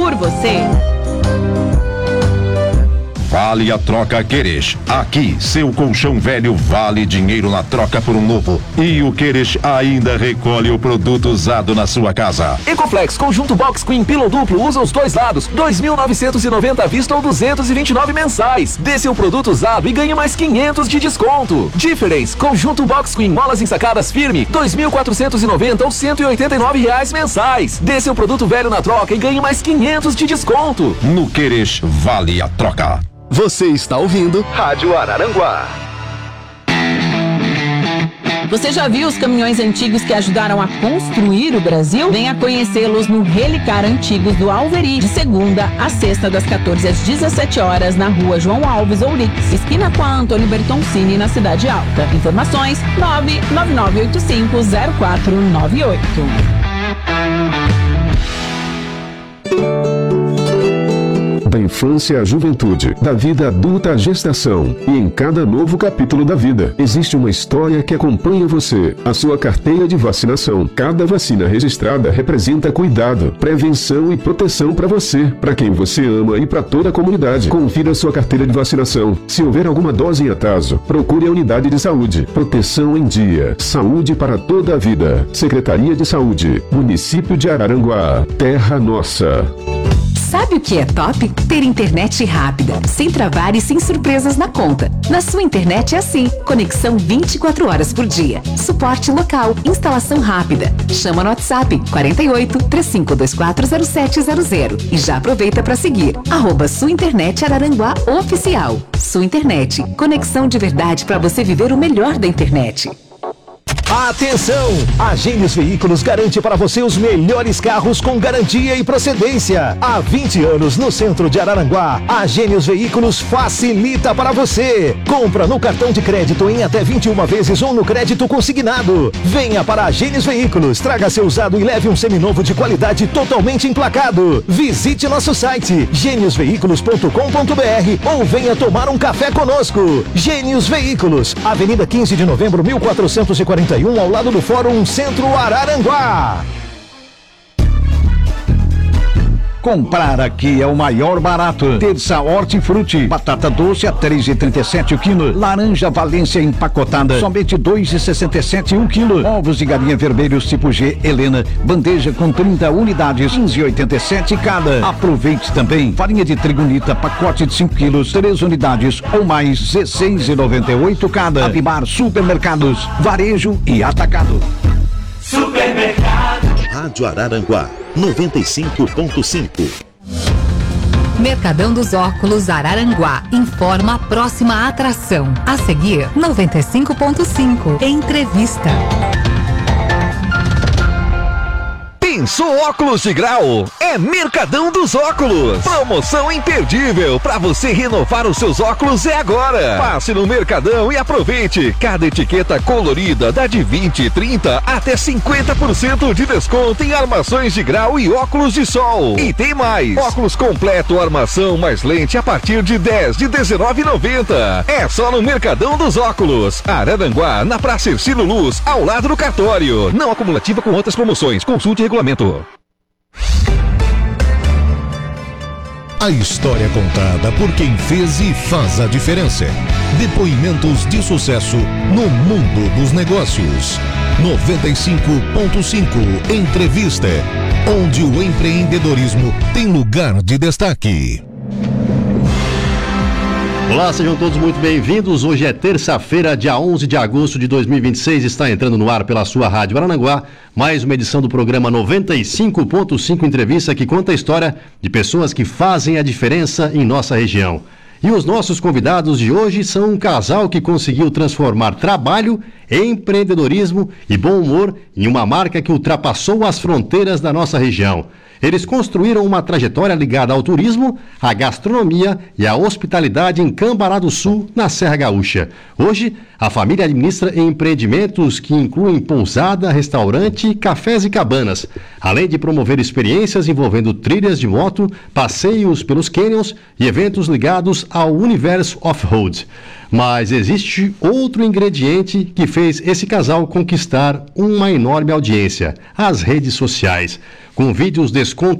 por você. Vale a troca Queres. Aqui, seu colchão velho vale dinheiro na troca por um novo. E o Queres ainda recolhe o produto usado na sua casa. Ecoflex Conjunto Box Queen Pillow Duplo usa os dois lados, 2.990 à vista ou 229 mensais. Dê seu produto usado e ganhe mais 500 de desconto. Difference Conjunto Box Queen Molas ensacadas firme, 2.490 ou 189 reais mensais. Dê seu produto velho na troca e ganhe mais 500 de desconto. No Queres vale a troca. Você está ouvindo Rádio Araranguá. Você já viu os caminhões antigos que ajudaram a construir o Brasil? Venha conhecê-los no Relicar Antigos do Alveri, de segunda a sexta, das 14 às 17 horas, na rua João Alves Ourix, esquina com a Antônio Bertoncini, na Cidade Alta. Informações 999850498. Da infância à juventude, da vida adulta à gestação, e em cada novo capítulo da vida, existe uma história que acompanha você, a sua carteira de vacinação. Cada vacina registrada representa cuidado, prevenção e proteção para você, para quem você ama e para toda a comunidade. Confira sua carteira de vacinação. Se houver alguma dose em atraso, procure a unidade de saúde. Proteção em dia, saúde para toda a vida. Secretaria de Saúde, Município de Araranguá, Terra Nossa. Sabe o que é top? Ter internet rápida, sem travar e sem surpresas na conta. Na sua internet é assim, conexão 24 horas por dia, suporte local, instalação rápida. Chama no WhatsApp 48 35240700 e já aproveita para seguir @Sua Internet Araranguá Oficial. Sua Internet, conexão de verdade para você viver o melhor da internet. Atenção! A Gênios Veículos garante para você os melhores carros com garantia e procedência. Há 20 anos no centro de Araranguá, a Gênios Veículos facilita para você. Compra no cartão de crédito em até 21 vezes ou no crédito consignado. Venha para a Gênios Veículos, traga seu usado e leve um seminovo de qualidade totalmente emplacado. Visite nosso site geniosveículos.com.br ou venha tomar um café conosco. Gênios Veículos, Avenida 15 de Novembro, 1441, ao lado do Fórum Centro Araranguá. Comprar aqui é o maior barato. Terça Hortifruti, batata doce a 3,37 o quilo. Laranja Valência empacotada, somente 2,67 o quilo. Ovos de galinha vermelhos tipo G Helena, bandeja com 30 unidades, 15,87 cada. Aproveite também farinha de trigo Nita, pacote de 5 quilos, 3 unidades ou mais, 16,98 cada. Abimar Supermercados, varejo e atacado. Supermercado. Rádio Araranguá 95.5. Mercadão dos Óculos Araranguá informa a próxima atração. A seguir, 95.5. Entrevista. Pensou óculos de grau? É Mercadão dos Óculos. Promoção imperdível. Para você renovar os seus óculos é agora. Passe no Mercadão e aproveite. Cada etiqueta colorida dá de 20, 30 até 50% de desconto em armações de grau e óculos de sol. E tem mais. Óculos completo, armação mais lente a partir de 10 de R$19,90. É só no Mercadão dos Óculos. Araranguá, na Praça Ercílio Luz, ao lado do cartório. Não acumulativa com outras promoções. Consulte regulamento. A história contada por quem fez e faz a diferença. Depoimentos de sucesso no mundo dos negócios. 95.5 Entrevista, onde o empreendedorismo tem lugar de destaque. Olá, sejam todos muito bem-vindos. Hoje é terça-feira, dia 11 de agosto de 2026. Está entrando no ar pela sua Rádio Araranguá mais uma edição do programa 95.5 Entrevista, que conta a história de pessoas que fazem a diferença em nossa região. E os nossos convidados de hoje são um casal que conseguiu transformar trabalho, empreendedorismo e bom humor em uma marca que ultrapassou as fronteiras da nossa região. Eles construíram uma trajetória ligada ao turismo, à gastronomia e à hospitalidade em Cambará do Sul, na Serra Gaúcha. Hoje, a família administra empreendimentos que incluem pousada, restaurante, cafés e cabanas, além de promover experiências envolvendo trilhas de moto, passeios pelos canyons e eventos ligados ao universo off-road. Mas existe outro ingrediente que fez esse casal conquistar uma enorme audiência: as redes sociais. Com vídeos